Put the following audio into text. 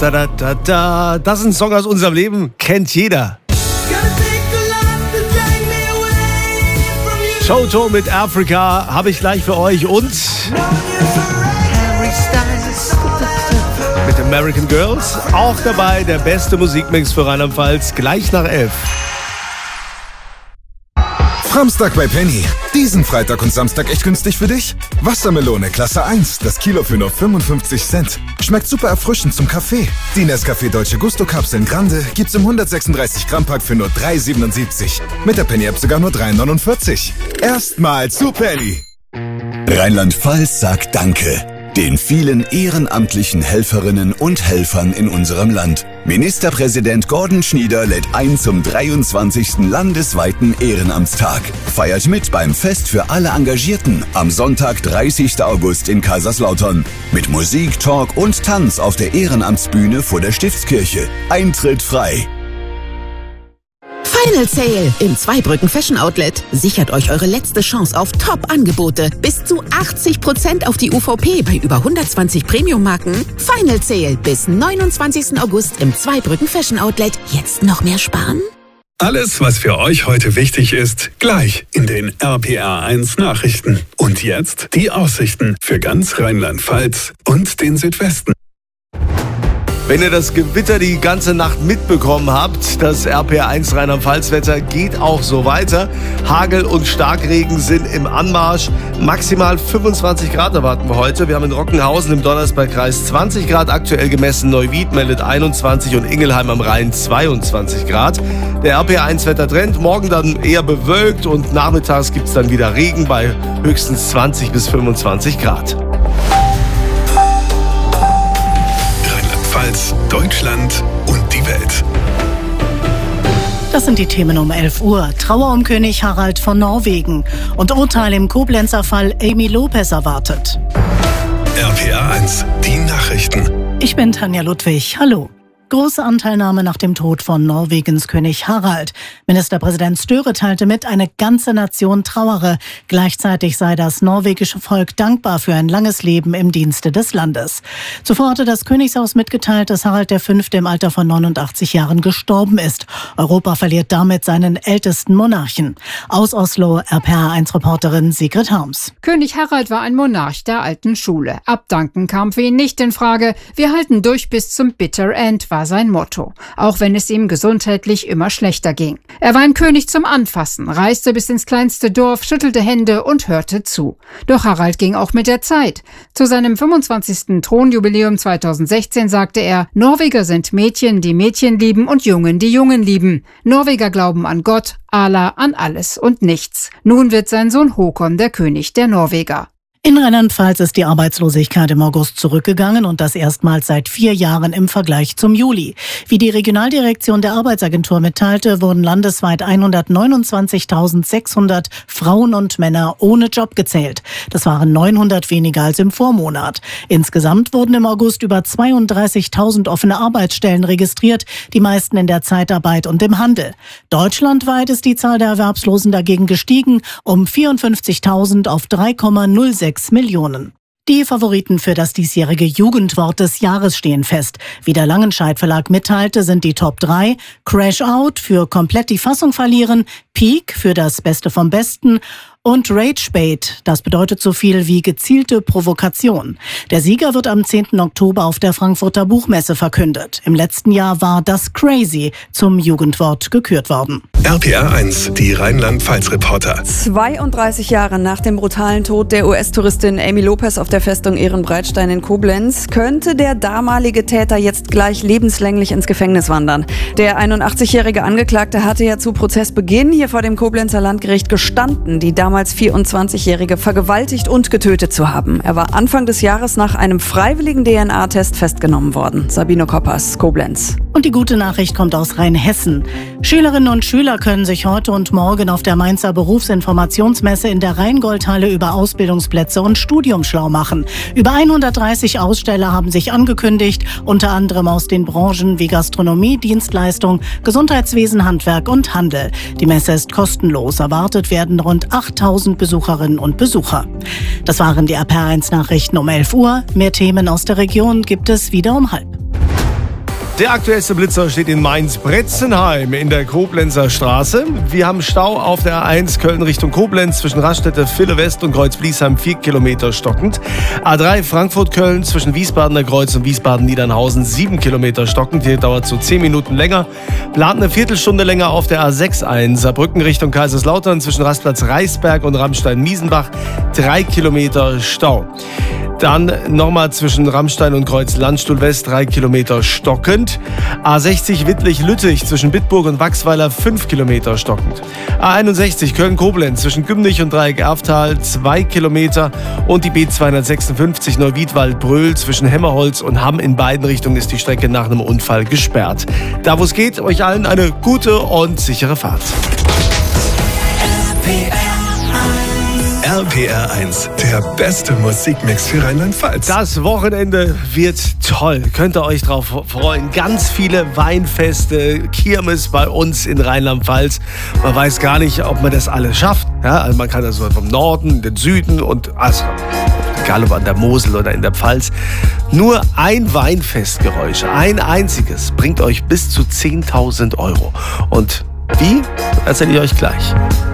Da, da, da, da. Das ist ein Song aus unserem Leben, kennt jeder. Toto mit Africa habe ich gleich für euch und mit American Girls auch dabei der beste Musikmix für Rheinland-Pfalz gleich nach 11. Samstag bei Penny. Diesen Freitag und Samstag echt günstig für dich? Wassermelone Klasse 1, das Kilo für nur 55 Cent. Schmeckt super erfrischend zum Kaffee. Die Nescafé Dolce Gusto Kapseln Grande gibt's im 136 Gramm Pack für nur 3,77. Mit der Penny App sogar nur 3,49. Erstmal zu Penny. Rheinland-Pfalz sagt Danke den vielen ehrenamtlichen Helferinnen und Helfern in unserem Land. Ministerpräsident Gordon Schnieder lädt ein zum 23. landesweiten Ehrenamtstag. Feiert mit beim Fest für alle Engagierten am Sonntag, 30. August in Kaiserslautern. Mit Musik, Talk und Tanz auf der Ehrenamtsbühne vor der Stiftskirche. Eintritt frei. Final Sale im Zweibrücken Fashion Outlet. Sichert euch eure letzte Chance auf Top-Angebote. Bis zu 80% auf die UVP bei über 120 Premium-Marken. Final Sale bis 29. August im Zweibrücken Fashion Outlet. Jetzt noch mehr sparen? Alles, was für euch heute wichtig ist, gleich in den RPR1 Nachrichten. Und jetzt die Aussichten für ganz Rheinland-Pfalz und den Südwesten. Wenn ihr das Gewitter die ganze Nacht mitbekommen habt, das RPR1 Rheinland-Pfalz-Wetter geht auch so weiter. Hagel und Starkregen sind im Anmarsch. Maximal 25 Grad erwarten wir heute. Wir haben in Rockenhausen im Donnersbergkreis 20 Grad aktuell gemessen. Neuwied meldet 21 und Ingelheim am Rhein 22 Grad. Der RPR1-Wettertrend morgen dann eher bewölkt und nachmittags gibt es dann wieder Regen bei höchstens 20 bis 25 Grad. Deutschland und die Welt. Das sind die Themen um 11 Uhr. Trauer um König Harald von Norwegen und Urteil im Koblenzer Fall Amy Lopez erwartet. RPR1, die Nachrichten. Ich bin Tanja Ludwig. Hallo. Große Anteilnahme nach dem Tod von Norwegens König Harald. Ministerpräsident Støre teilte mit, eine ganze Nation trauere. Gleichzeitig sei das norwegische Volk dankbar für ein langes Leben im Dienste des Landes. Zuvor hatte das Königshaus mitgeteilt, dass Harald V. im Alter von 89 Jahren gestorben ist. Europa verliert damit seinen ältesten Monarchen. Aus Oslo, RPR1-Reporterin Sigrid Harms. König Harald war ein Monarch der alten Schule. Abdanken kam für ihn nicht in Frage. Wir halten durch bis zum Bitter End, war sein Motto, auch wenn es ihm gesundheitlich immer schlechter ging. Er war ein König zum Anfassen, reiste bis ins kleinste Dorf, schüttelte Hände und hörte zu. Doch Harald ging auch mit der Zeit. Zu seinem 25. Thronjubiläum 2016 sagte er, Norweger sind Mädchen, die Mädchen lieben und Jungen, die Jungen lieben. Norweger glauben an Gott, Allah, an alles und nichts. Nun wird sein Sohn Håkon der König der Norweger. In Rheinland-Pfalz ist die Arbeitslosigkeit im August zurückgegangen und das erstmals seit 4 Jahren im Vergleich zum Juli. Wie die Regionaldirektion der Arbeitsagentur mitteilte, wurden landesweit 129.600 Frauen und Männer ohne Job gezählt. Das waren 900 weniger als im Vormonat. Insgesamt wurden im August über 32.000 offene Arbeitsstellen registriert, die meisten in der Zeitarbeit und im Handel. Deutschlandweit ist die Zahl der Erwerbslosen dagegen gestiegen um 54.000 auf 3,06 Millionen. Die Favoriten für das diesjährige Jugendwort des Jahres stehen fest. Wie der Langenscheidt Verlag mitteilte, sind die Top 3 Crash Out für komplett die Fassung verlieren, Peak für das Beste vom Besten und Rage Bait, das bedeutet so viel wie gezielte Provokation. Der Sieger wird am 10. Oktober auf der Frankfurter Buchmesse verkündet. Im letzten Jahr war das Crazy zum Jugendwort gekürt worden. RPR1, die Rheinland-Pfalz-Reporter. 32 Jahre nach dem brutalen Tod der US-Touristin Amy Lopez auf der Festung Ehrenbreitstein in Koblenz könnte der damalige Täter jetzt gleich lebenslänglich ins Gefängnis wandern. Der 81-jährige Angeklagte hatte ja zu Prozessbeginn hier vor dem Koblenzer Landgericht gestanden, die damals 24-Jährige vergewaltigt und getötet zu haben. Er war Anfang des Jahres nach einem freiwilligen DNA-Test festgenommen worden. Sabine Koppers, Koblenz. Und die gute Nachricht kommt aus Rheinhessen. Schülerinnen und Schüler können sich heute und morgen auf der Mainzer Berufsinformationsmesse in der Rheingoldhalle über Ausbildungsplätze und Studium schlau machen. Über 130 Aussteller haben sich angekündigt, unter anderem aus den Branchen wie Gastronomie, Dienstleistung, Gesundheitswesen, Handwerk und Handel. Die Messe ist kostenlos. Erwartet werden rund 8.000 Besucherinnen und Besucher. Das waren die RPR1 Nachrichten um 11 Uhr. Mehr Themen aus der Region gibt es wieder um 12:30. Der aktuellste Blitzer steht in Mainz-Bretzenheim in der Koblenzer Straße. Wir haben Stau auf der A1 Köln Richtung Koblenz zwischen Raststätte, Ville West und Kreuz-Bliesheim 4 Kilometer stockend. A3 Frankfurt-Köln zwischen Wiesbadener Kreuz und Wiesbaden-Niedernhausen 7 Kilometer stockend. Hier dauert so 10 Minuten länger. Plant eine Viertelstunde länger auf der A6 Saarbrücken Richtung Kaiserslautern zwischen Rastplatz Reisberg und Ramstein-Miesenbach 3 Kilometer Stau. Dann nochmal zwischen Rammstein und Kreuz-Landstuhl West 3 Kilometer stockend. A60 Wittlich-Lüttich zwischen Bitburg und Wachsweiler 5 Kilometer stockend. A61 Köln-Koblenz zwischen Gümnich und Dreieck-Erftal 2 Kilometer. Und die B256 Neuwiedwald-Bröl zwischen Hemmerholz und Hamm in beiden Richtungen ist die Strecke nach einem Unfall gesperrt. Da wo es geht, euch allen eine gute und sichere Fahrt. RPR 1, der beste Musikmix für Rheinland-Pfalz. Das Wochenende wird toll. Könnt ihr euch drauf freuen. Ganz viele Weinfeste, Kirmes bei uns in Rheinland-Pfalz. Man weiß gar nicht, ob man das alles schafft. Ja, also man kann also vom Norden, den Süden und also, egal ob an der Mosel oder in der Pfalz. Nur ein Weinfestgeräusch, ein einziges, bringt euch bis zu 10.000 €. Und wie, erzähle ich euch gleich.